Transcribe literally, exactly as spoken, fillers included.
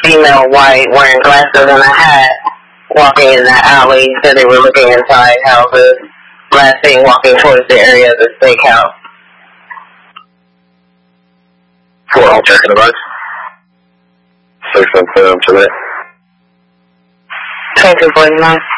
female, white, wearing glasses and a hat, walking in that alley. Said they were looking inside houses. Last thing, walking towards the area of the steakhouse. Four, I'll check in the box. Six and seven to that. twenty-two forty-nine.